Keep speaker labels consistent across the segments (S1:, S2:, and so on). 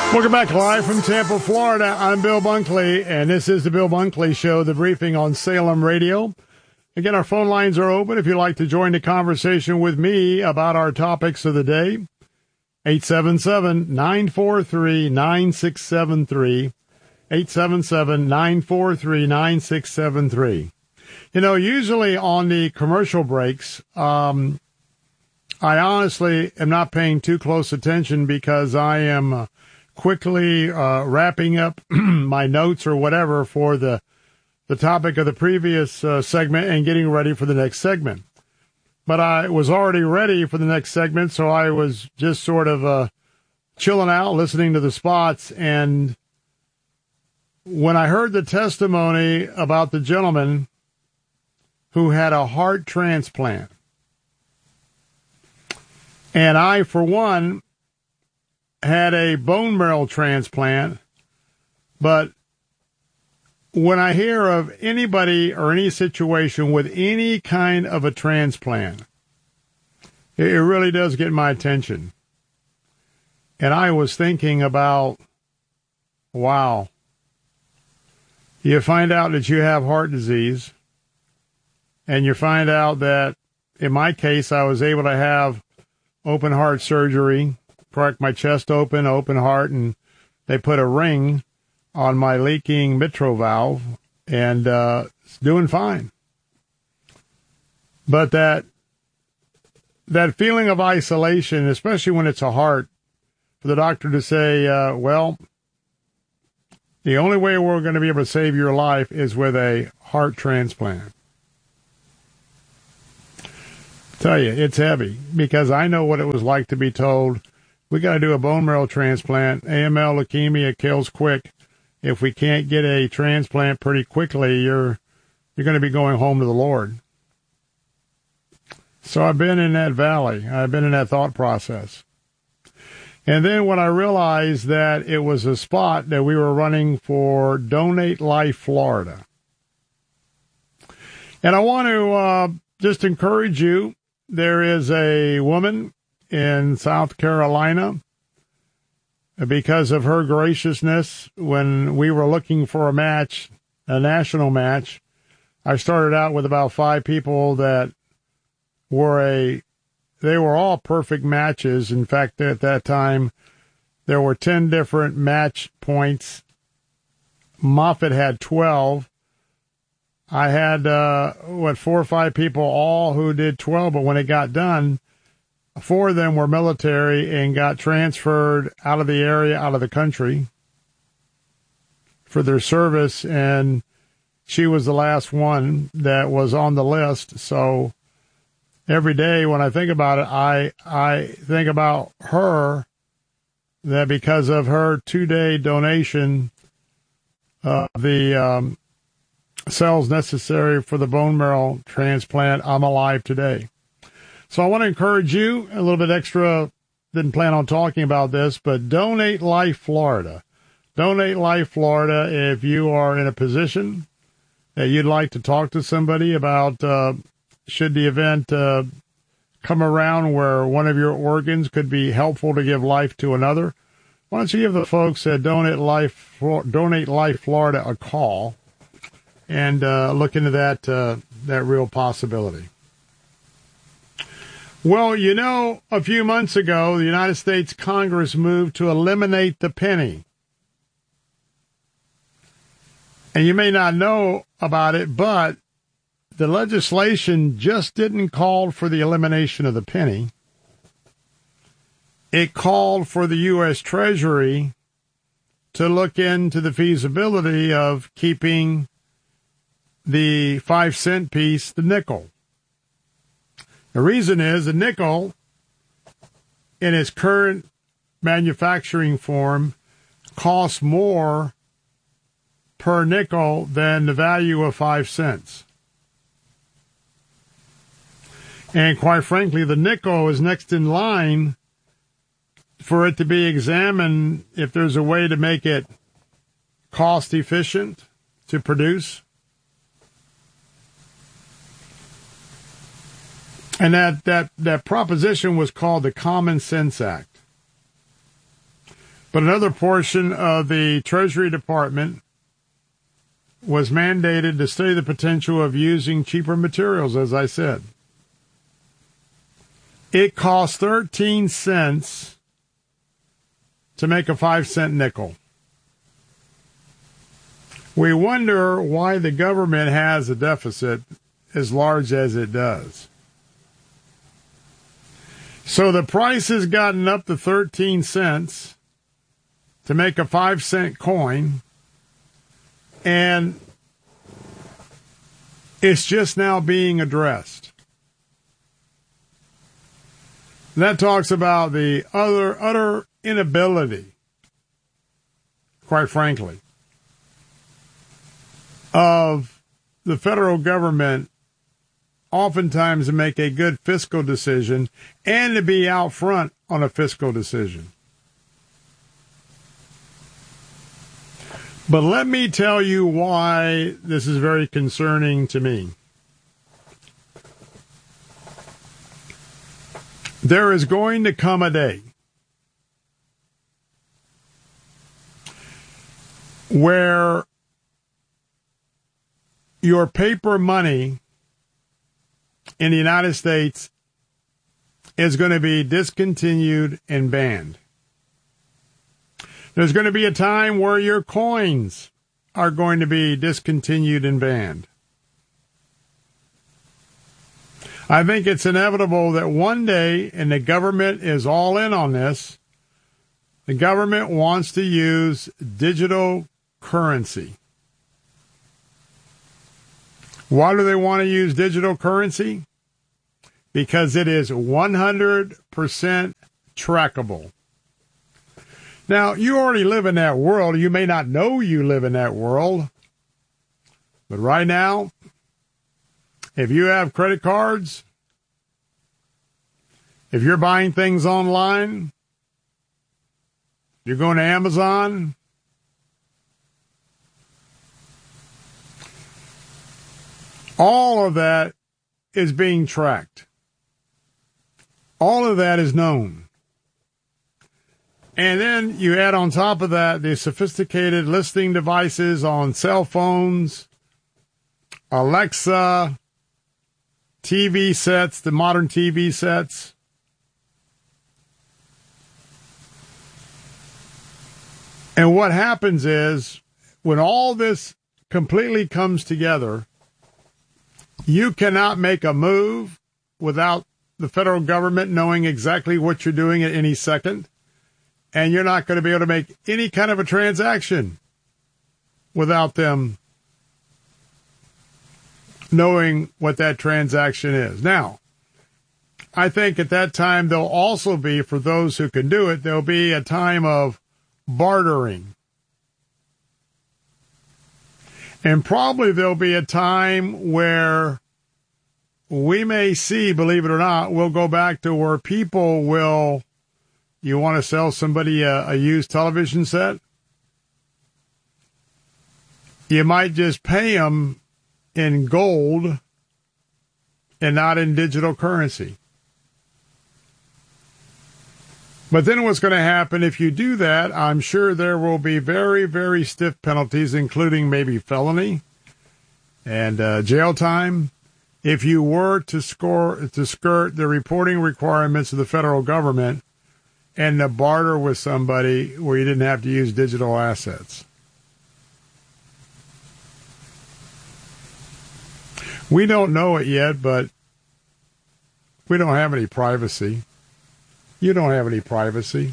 S1: Welcome back live from Tampa, Florida. I'm Bill Bunkley, and this is the Bill Bunkley Show, the briefing on Salem Radio. Again, our phone lines are open if you'd like to join the conversation with me about our topics of the day. 877-943-9673. 877-943-9673. You know, usually on the commercial breaks, I honestly am not paying too close attention because I am quickly wrapping up my notes or whatever for the topic of the previous segment and getting ready for the next segment. But I was already ready for the next segment, so I was just sort of chilling out, listening to the spots. And when I heard the testimony about the gentleman who had a heart transplant, and I, for one, had a bone marrow transplant, but when I hear of anybody or any situation with any kind of a transplant, it really does get my attention. And I was thinking about, wow, you find out that you have heart disease, and you find out that, in my case, I was able to have open heart surgery, crack my chest open heart, and they put a ring on my leaking mitral valve, and it's doing fine. But that feeling of isolation, especially when it's a heart, for the doctor to say, well, the only way we're going to be able to save your life is with a heart transplant. Tell you, it's heavy, because I know what it was like to be told, we got to do a bone marrow transplant. AML leukemia kills quick. If we can't get a transplant pretty quickly, you're going to be going home to the Lord. So I've been in that valley. I've been in that thought process. And then when I realized that it was a spot that we were running for Donate Life Florida. And I want to just encourage you. There is a woman in South Carolina, because of her graciousness, when we were looking for a match, a national match, I started out with about 5 people that they were all perfect matches. In fact, at that time, there were 10 different match points. Moffitt had 12. I had, 4 or 5 people all who did 12, but when it got done, 4 of them were military and got transferred out of the area, out of the country for their service, and she was the last one that was on the list. So every day when I think about it, I think about her, that because of her 2-day donation of the cells necessary for the bone marrow transplant, I'm alive today. So I want to encourage you, a little bit extra, didn't plan on talking about this, but Donate Life Florida. Donate Life Florida, if you are in a position that you'd like to talk to somebody about should the event come around where one of your organs could be helpful to give life to another, why don't you give the folks at Donate Life Florida a call and look into that real possibility. Well, you know, a few months ago, the United States Congress moved to eliminate the penny. And you may not know about it, but the legislation just didn't call for the elimination of the penny. It called for the U.S. Treasury to look into the feasibility of keeping the 5-cent piece, the nickel. The reason is the nickel, in its current manufacturing form, costs more per nickel than the value of 5 cents. And quite frankly, the nickel is next in line for it to be examined if there's a way to make it cost efficient to produce. And that proposition was called the Common Sense Act. But another portion of the Treasury Department was mandated to study the potential of using cheaper materials, as I said. It costs 13 cents to make a 5-cent nickel. We wonder why the government has a deficit as large as it does. So the price has gotten up to 13 cents to make a 5-cent coin, and it's just now being addressed. That talks about the utter inability, quite frankly, of the federal government oftentimes to make a good fiscal decision and to be out front on a fiscal decision. But let me tell you why this is very concerning to me. There is going to come a day where your paper money in the United States is going to be discontinued and banned. There's going to be a time where your coins are going to be discontinued and banned. I think it's inevitable that one day, and the government is all in on this, the government wants to use digital currency. Why do they want to use digital currency? Because it is 100% trackable. Now, you already live in that world. You may not know you live in that world. But right now, if you have credit cards, if you're buying things online, you're going to Amazon, all of that is being tracked. All of that is known. And then you add on top of that the sophisticated listening devices on cell phones, Alexa, TV sets, the modern TV sets. And what happens is, when all this completely comes together, you cannot make a move without the federal government knowing exactly what you're doing at any second. And you're not going to be able to make any kind of a transaction without them knowing what that transaction is. Now, I think at that time there'll also be, for those who can do it, there'll be a time of bartering. And probably there'll be a time where we may see, believe it or not, we'll go back to where people will, you want to sell somebody a used television set? You might just pay them in gold and not in digital currency. But then what's going to happen if you do that, I'm sure there will be very, very stiff penalties, including maybe felony and jail time, if you were to skirt the reporting requirements of the federal government and to barter with somebody where you didn't have to use digital assets. We don't know it yet, but we don't have any privacy. You don't have any privacy.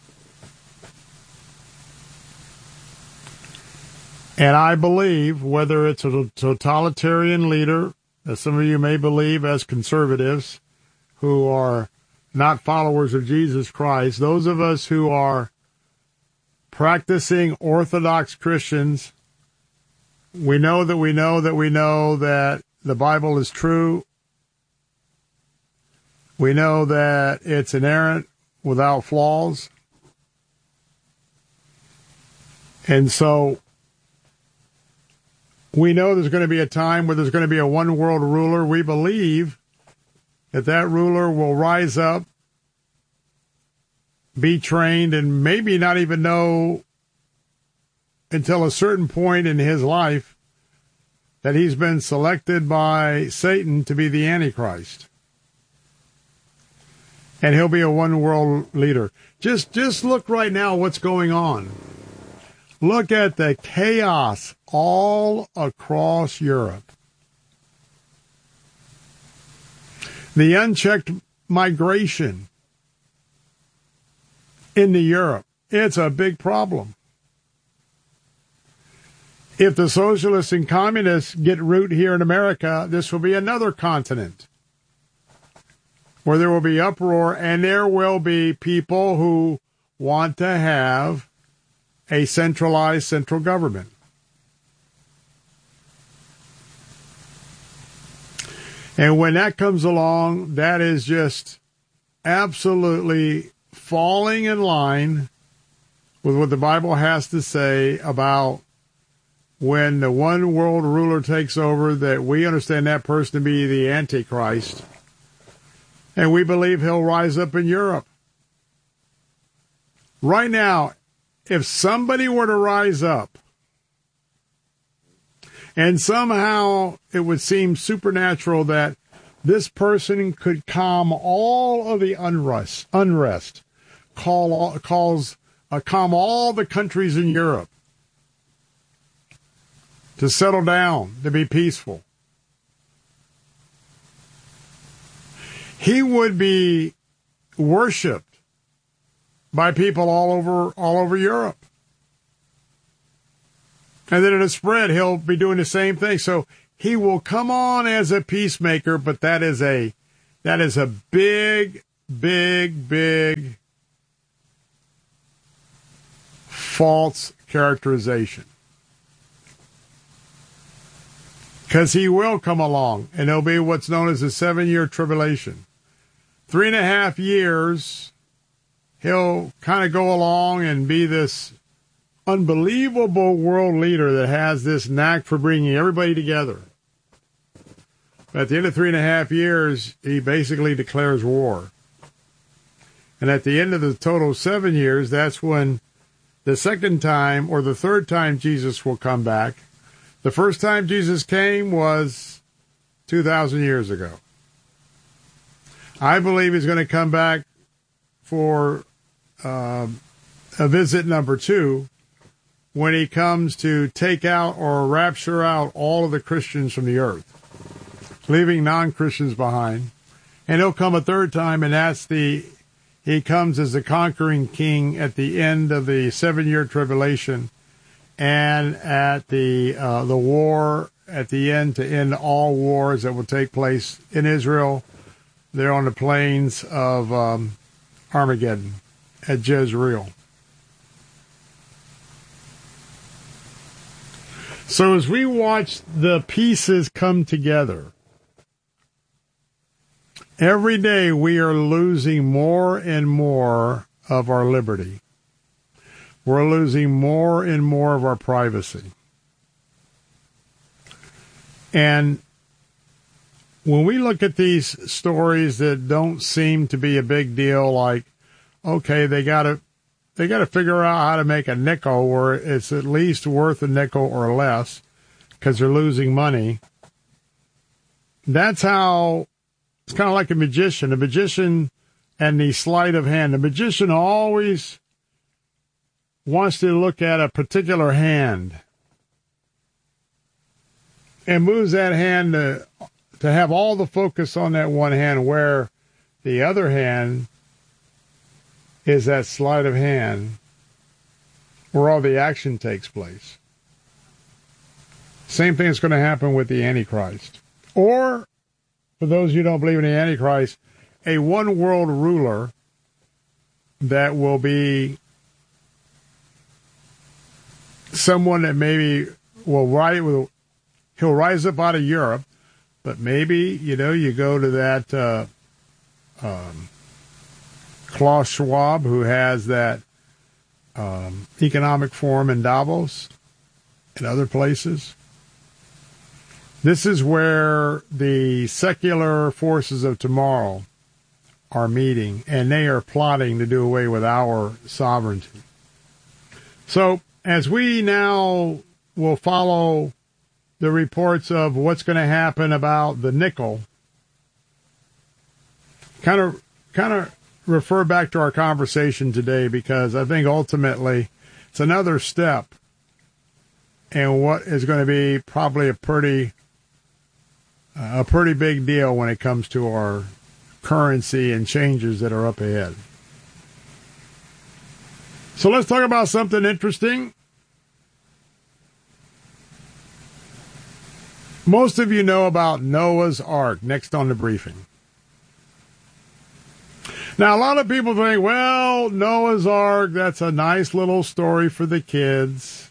S1: And I believe, whether it's a totalitarian leader, as some of you may believe as conservatives who are not followers of Jesus Christ, those of us who are practicing Orthodox Christians, we know that the Bible is true. We know that it's inerrant, without flaws. And so we know there's going to be a time where there's going to be a one world ruler. We believe that ruler will rise up be trained and maybe not even know until a certain point in his life that he's been selected by Satan to be the Antichrist. And he'll be a one world leader. Just look right now what's going on. Look at the chaos all across Europe. The unchecked migration into Europe. It's a big problem. If the socialists and communists get root here in America, this will be another continent where there will be uproar, and there will be people who want to have a centralized central government. And when that comes along, that is just absolutely falling in line with what the Bible has to say about when the one world ruler takes over, that we understand that person to be the Antichrist. And we believe he'll rise up in Europe. Right now, if somebody were to rise up, and somehow it would seem supernatural that this person could calm all of the unrest, calm all the countries in Europe to settle down, to be peaceful, he would be worshipped by people all over Europe. And then in a spread, he'll be doing the same thing. So he will come on as a peacemaker, but that is a big, big, big false characterization. Because he will come along, and there'll be what's known as a 7-year tribulation. 3.5 years, he'll kind of go along and be this unbelievable world leader that has this knack for bringing everybody together. But at the end of 3.5 years, he basically declares war. And at the end of the total 7 years, that's when the second time or the third time Jesus will come back. The first time Jesus came was 2,000 years ago. I believe he's going to come back for a visit number 2 when he comes to take out or rapture out all of the Christians from the earth, leaving non-Christians behind. And he'll come a third time, and he comes as the conquering king at the end of the 7-year tribulation, and at the war at the end to end all wars that will take place in Israel. They're on the plains of Armageddon at Jezreel. So as we watch the pieces come together, every day we are losing more and more of our liberty. We're losing more and more of our privacy. And when we look at these stories that don't seem to be a big deal, like, okay, they got to figure out how to make a nickel where it's at least worth a nickel or less because they're losing money. That's how it's kind of like a magician. A magician and the sleight of hand. The magician always wants to look at a particular hand and moves that hand to have all the focus on that one hand, where the other hand is that sleight of hand where all the action takes place. Same thing is going to happen with the Antichrist. Or, for those of you who don't believe in the Antichrist, a one world ruler that will be someone that maybe he'll rise up out of Europe, but maybe, you go to that Klaus Schwab, who has that economic forum in Davos and other places. This is where the secular forces of tomorrow are meeting, and they are plotting to do away with our sovereignty. So as we now will follow the reports of what's going to happen about the nickel, kind of refer back to our conversation today, because I think ultimately it's another step in what is going to be probably a pretty big deal when it comes to our currency and changes that are up ahead. So let's talk about something interesting. Most of you know about Noah's Ark, next on the briefing. Now, a lot of people think, well, Noah's Ark, that's a nice little story for the kids.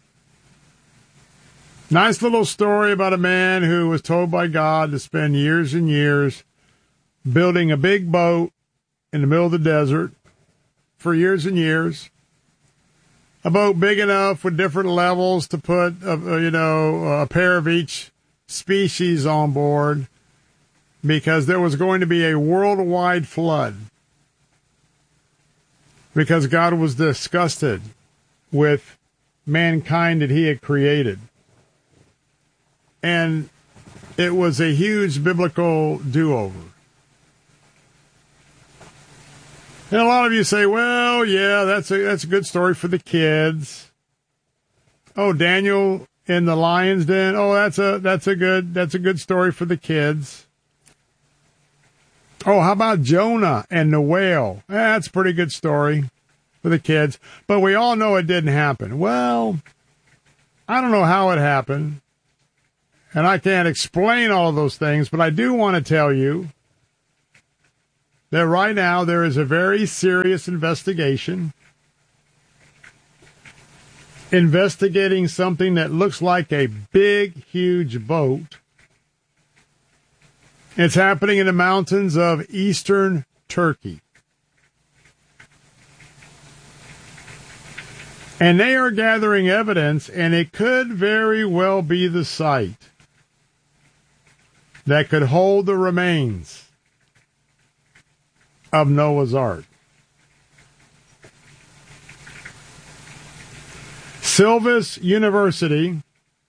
S1: Nice little story about a man who was told by God to spend years and years building a big boat in the middle of the desert for years and years. A boat big enough with different levels to put, a pair of each species on board, because there was going to be a worldwide flood, because God was disgusted with mankind that he had created. And it was a huge biblical do-over. And a lot of you say, well, yeah, that's a good story for the kids. Oh, Daniel in the lion's den. Oh, that's a good story for the kids. Oh, how about Jonah and the whale? That's a pretty good story for the kids. But we all know it didn't happen. Well, I don't know how it happened, and I can't explain all of those things, but I do want to tell you that right now there is a very serious investigation investigating something that looks like a big, huge boat. It's happening in the mountains of eastern Turkey. And they are gathering evidence, and it could very well be the site that could hold the remains of Noah's Ark. Silvis University,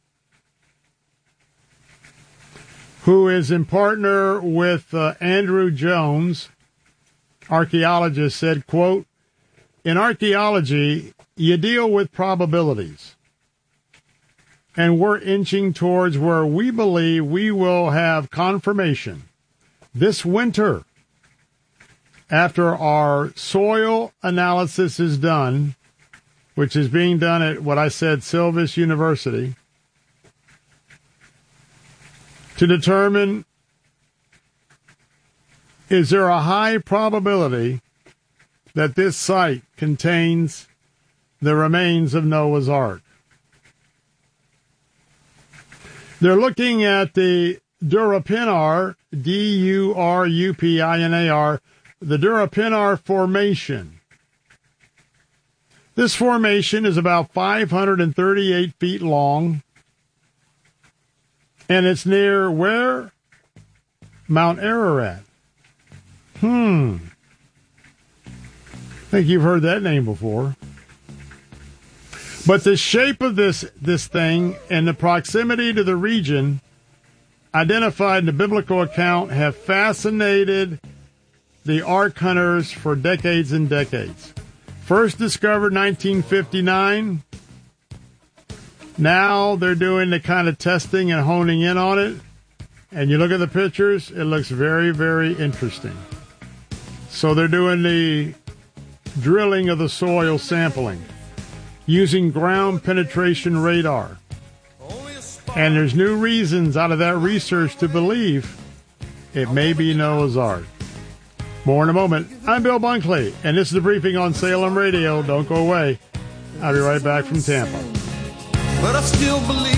S1: who is in partner with Andrew Jones, archaeologist, said, quote, "In archaeology, you deal with probabilities, and we're inching towards where we believe we will have confirmation this winter after our soil analysis is done," which is being done at what I said, Silvis University, to determine, is there a high probability that this site contains the remains of Noah's Ark. They're looking at the Durupinar, D-U-R-U-P-I-N-A-R, the Durupinar Formation. This formation is about 538 feet long, and it's near where? Mount Ararat. I think you've heard that name before. But the shape of this thing and the proximity to the region identified in the biblical account have fascinated the Ark hunters for decades and decades. First discovered 1959. Now they're doing the kind of testing and honing in on it. And you look at the pictures, it looks very, very interesting. So they're doing the drilling of the soil sampling using ground penetration radar. And there's new reasons out of that research to believe it may be Noah's Ark. More in a moment. I'm Bill Bunkley, and this is the briefing on Salem Radio. Don't go away. I'll be right back from Tampa.
S2: But I still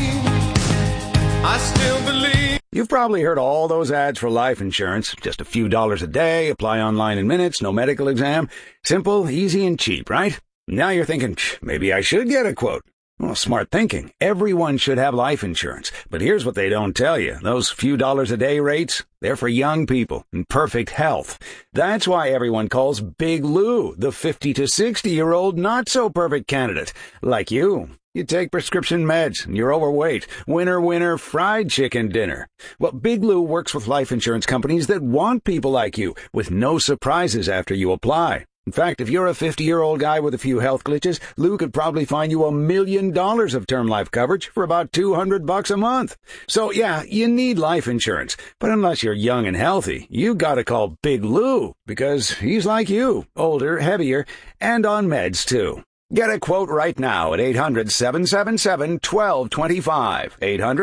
S2: believe.
S3: You've probably heard all those ads for life insurance. Just a few dollars a day, apply online in minutes, no medical exam. Simple, easy, and cheap, right? Now you're thinking, maybe I should get a quote. Well, smart thinking. Everyone should have life insurance. But here's what they don't tell you. Those few dollars a day rates, they're for young people in perfect health. That's why everyone calls Big Lou the 50 to 60-year-old not-so-perfect candidate. Like you. You take prescription meds, and you're overweight. Winner, fried chicken dinner. Well, Big Lou works with life insurance companies that want people like you, with no surprises after you apply. In fact, if you're a 50-year-old guy with a few health glitches, Lou could probably find you $1 million of term life coverage for about $200 a month. So, yeah, you need life insurance. But unless you're young and healthy, you gotta call Big Lou, because he's like you, older, heavier, and on meds, too. Get a quote right now at 800-777-1225,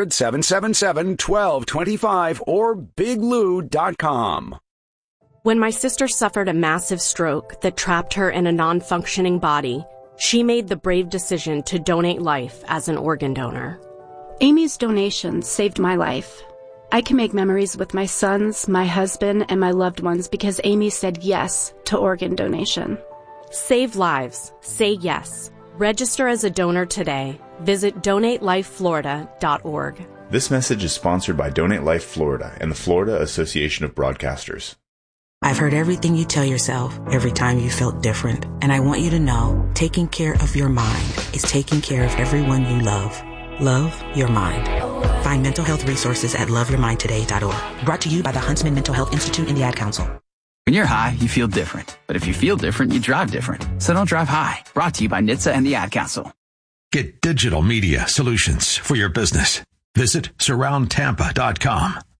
S3: 800-777-1225, or biglou.com.
S4: When my sister suffered a massive stroke that trapped her in a non-functioning body, she made the brave decision to donate life as an organ donor.
S5: Amy's donation saved my life. I can make memories with my sons, my husband, and my loved ones because Amy said yes to organ donation.
S4: Save lives. Say yes. Register as a donor today. Visit DonateLifeFlorida.org.
S6: This message is sponsored by Donate Life Florida and the Florida Association of Broadcasters.
S7: I've heard everything you tell yourself every time you felt different. And I want you to know, taking care of your mind is taking care of everyone you love. Love your mind. Find mental health resources at loveyourmindtoday.org. Brought to you by the Huntsman Mental Health Institute and the Ad Council.
S8: When you're high, you feel different. But if you feel different, you drive different. So don't drive high. Brought to you by NHTSA and the Ad Council.
S9: Get digital media solutions for your business. Visit surroundtampa.com.